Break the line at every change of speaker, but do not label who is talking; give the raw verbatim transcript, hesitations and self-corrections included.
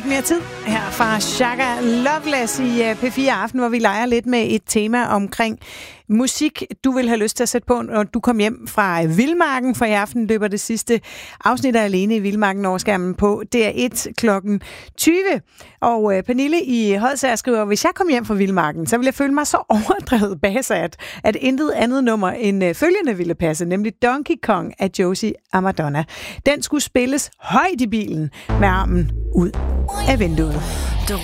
Mere tid her fra Shaka Loveless i P fire Aften, hvor vi leger lidt med et tema omkring musik, du vil have lyst til at sætte på, når du kom hjem fra Vildmarken, for i aften løber det sidste afsnit af Alene i Vildmarken over skærmen på D R et klokken tyve. Og øh, Pernille i Hodsager skriver, hvis jeg kom hjem fra Vildmarken, så ville jeg føle mig så overdrevet basat, at intet andet nummer end øh, følgende ville passe, nemlig Donkey Kong af Josie og Madonna. Den skulle spilles højt i bilen med armen ud af vinduet.